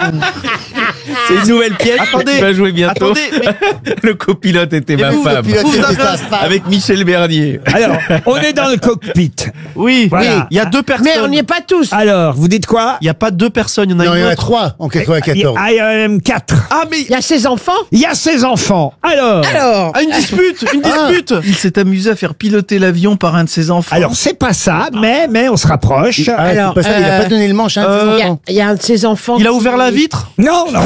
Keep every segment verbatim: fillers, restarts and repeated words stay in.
C'est une nouvelle pièce Attendez, qui va jouer bientôt. Attendez, mais... Le copilote était ma vous, femme. vous avez un... Avec Michel Bernier. Alors, on est dans le cockpit. Oui, Voilà. oui, il y a deux personnes. Mais on n'y est pas tous. Alors, vous dites quoi? Il n'y a pas deux personnes, il y en a Non, il une y en a autre. trois en Il y quatre-vingt-quatorze. a- il y en a même quatre. Ah, mais... Il y a ses enfants. Il y a ses enfants. Alors, Alors, Ah, une dispute, une dispute. Il s'est amusé à faire piloter l'avion par un de ses enfants. alors c'est pas ça, mais, mais on se rapproche. Ah, Alors, c'est pas ça, il a euh, pas donné le manche, hein, euh, ses il y, a, enfants. il y a un de ses enfants. Il a ouvert la vitre. Non, non.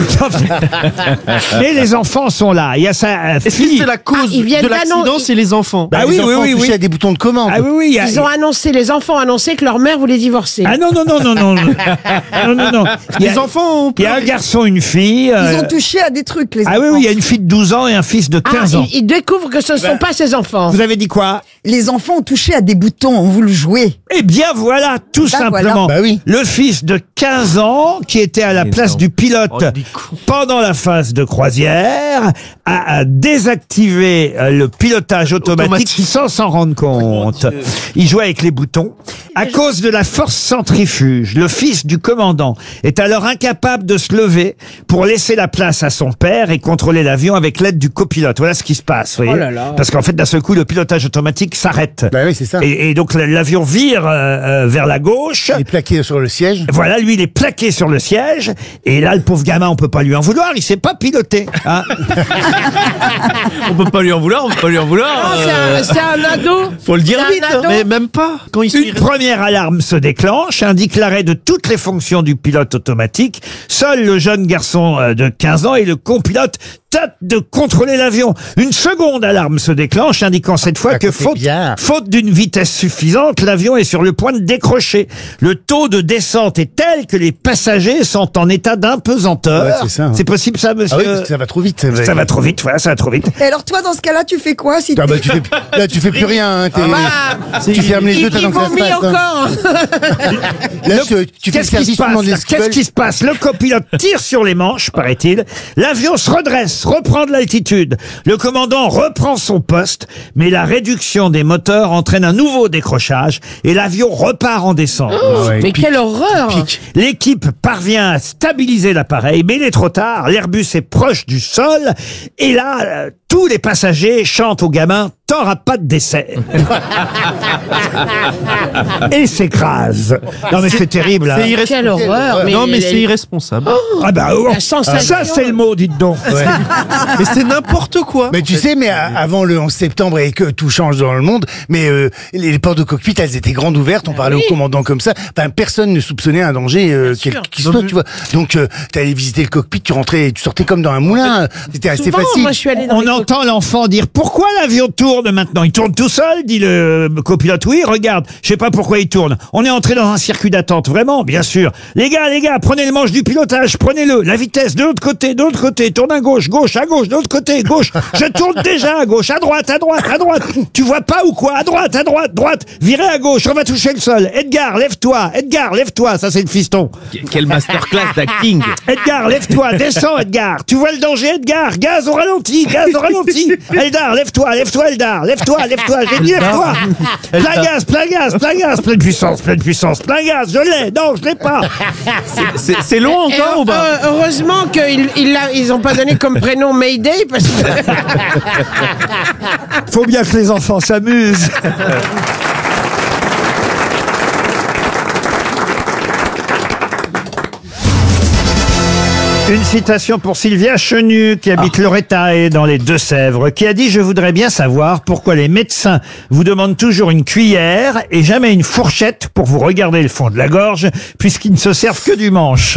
Mais les enfants sont là. Il y a sa euh, Est-ce que fille. c'est la cause Ah, ils viennent de l'accident, d'annoncer- c'est les enfants? Bah Les oui, oui, enfants oui, touchés oui. à des boutons de commande. Ah oui, oui. il y a- Ils ont annoncé, les enfants ont annoncé que leur mère voulait divorcer. Ah non, non, non, non, non. Non, non, non. Il y a, Les enfants ont... il y a un garçon, une fille. Ils euh, ont touché à des trucs, les Ah oui, enfants. oui, il y a une fille de douze ans et un fils de Ah, quinze ans. ils, ils découvrent que ce ne sont pas ses enfants. Vous avez dit quoi? Les enfants ont touché à des boutons, on voulu jouer. Eh bien voilà, tout Bah, simplement. voilà. Bah oui. Le fils de quinze ans, qui était à la place du pilote Oh, il est con. pendant la phase de croisière, a, a désactivé euh, le pilotage automatique, Automatique. sans s'en rendre compte. Il jouait avec les boutons. À cause de la force centrifuge, le fils du commandant est alors incapable de se lever pour laisser la place à son père et contrôler l'avion avec l'aide du copilote. Voilà ce qui se passe, vous voyez. Oh là là. Parce qu'en fait, d'un seul coup, le pilotage automatique s'arrête. Bah oui, c'est ça. Et, et donc l'avion vire euh, euh, vers la gauche. Il est plaqué sur le siège. Voilà, lui, il est plaqué sur le siège. Et là, le pauvre gamin, on peut pas lui en vouloir. Il sait pas piloter. Hein. On peut pas lui en vouloir, on peut pas lui en vouloir. Non, c'est euh, un, c'est un ado. Faut le dire C'est un vite. ado. Mais même pas. Quand ils sont Une première alarme se déclenche, indique l'arrêt de toutes les fonctions du pilote automatique. Seul le jeune garçon euh, de quinze ans et le copilote tentent de contrôler l'avion. Une seconde alarme se déclenche, indiquant cette fois Ah, que c'est faute, bien. faute d'une vitesse suffisante, l'avion est sur le point de décrocher. Le taux de descente est tel que les passagers sont en état d'impesanteur. Ouais, c'est ça, hein. C'est possible ça, monsieur? Ah oui, parce que ça va trop vite. Ça va trop vite, voilà, ça va trop vite. Et alors toi, dans ce cas-là, tu fais quoi si Ah bah, t'es- tu fais, là, tu fais plus rien. Hein, t'es- Bah, tu fermes les il, yeux, t'as il dans que ça se vomit passe. hein. encore. Là, tu, tu fais le Qu'est-ce qui service, se tu demandes passe des là Qu'est-ce qui se passe? Le copilote tire sur les manches, paraît-il. L'avion se redresse, reprend de l'altitude. Le commandant reprend son poste, mais la réduction des moteurs entraîne un nouveau décrochage et l'avion repart en descente. Ah ouais, Mais pique, quelle horreur. pique. L'équipe parvient à stabiliser l'appareil, mais il est trop tard. L'Airbus est proche du sol et là, euh, tous les passagers chantent au gamin « T'auras pas de décès !» Et s'écrasent. Non mais c'est terrible. hein. C'est irresponsable. Quelle horreur. Non, mais les- c'est irresponsable. Ah bah oh, La sensation. ça c'est le mot, dites donc. Mais c'est n'importe quoi. Mais tu sais, mais à- avant le onze septembre et que tout change dans le monde, mais euh, les, les portes de cockpit, elles étaient grandes ouvertes, on parlait oui. au commandant comme ça. Enfin, personne ne soupçonnait un danger euh, Bien quel sûr. qu'il soit, tu vois. Donc, euh, t'allais visiter le cockpit, tu rentrais, tu sortais comme dans un moulin. C'était assez Souvent, facile. moi, je suis allée dans On les entend l'enfant dire « Pourquoi l'avion tourne maintenant ?» Il tourne tout seul, dit le copilote. Oui, regarde, je sais pas pourquoi il tourne. On est entré dans un circuit d'attente, vraiment, bien sûr. Les gars, les gars, prenez le manche du pilotage, prenez-le. La vitesse, de l'autre côté, de l'autre côté. Tourne à gauche, gauche, à gauche, de l'autre côté, gauche. Je tourne déjà à gauche, à droite, à droite, à droite. Tu vois pas ou quoi? À droite, à droite, droite. Virez à gauche, on va toucher le sol. Edgar, lève-toi. Edgar, lève-toi. Ça, c'est le fiston. Quelle masterclass d'acting. Edgar, lève-toi, descends, Edgar. Tu vois le danger, Edgar? Gaz au ralenti, gaz au ralenti. Edgar, lève-toi, lève-toi, Eldar. Lève-toi, lève-toi, j'ai dit lève-toi. Plein gaz, plein gaz, plein gaz, pleine puissance, pleine puissance, plein gaz. Je l'ai, non, je l'ai pas. C'est c'est long Et encore ou pas? euh, heureusement qu'ils ils, l'a- ils ont pas donné comme prénom Mayday parce que Faut bien que les enfants s'amusent. Une citation pour Sylvia Chenu, qui habite Lorettae dans les Deux-Sèvres, qui a dit « Je voudrais bien savoir pourquoi les médecins vous demandent toujours une cuillère et jamais une fourchette pour vous regarder le fond de la gorge, puisqu'ils ne se servent que du manche.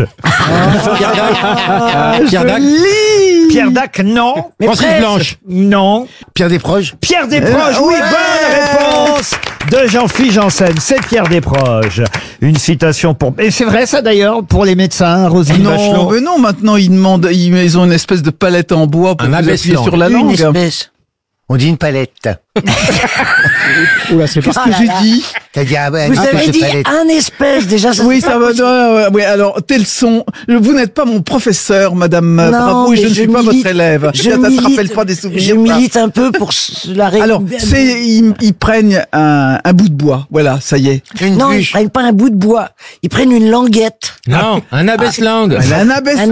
Pierre Dac. Pierre Dac, non. Francis Blanche. Non. Pierre Desproges. Pierre Desproges, oui, bonne réponse de Jean-Philippe Janssen. C'est Pierre Desproges. Une citation pour... Et c'est vrai ça d'ailleurs pour les médecins, Roselyne Non, Bachelot. mais non, maintenant ils demandent, ils, ils ont une espèce de palette en bois pour Un vous appuyer abaisse-langue. sur la Une langue. espèce. On dit une palette. Oula, c'est pas ce que j'ai dit. T'as dit, ah ouais, Vous un peu avez de dit palette. un espèce, déjà, ça Oui, c'est pas ça va. possible. non, ouais, ouais, alors, tels sont. Vous n'êtes pas mon professeur, Madame euh, Non, Bravo, et je mais ne suis pas milite- votre élève. je ça ne te milite- rappelle pas des souvenirs. Je ça. milite un peu pour s- la ré... Alors, c'est, ils, ils prennent un, un bout de bois. Voilà, ça y est. Une Non, ils bûche. prennent pas un bout de bois. Ils prennent une languette. Non, un abaisse-langue. Un abaisse. Un